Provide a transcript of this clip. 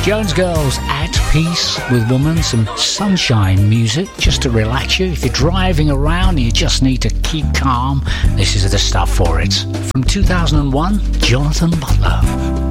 Jones Girls at peace with woman, some sunshine music just to relax you. If you're driving around and you just need to keep calm, this is the stuff for it. From 2001, Jonathan Butler.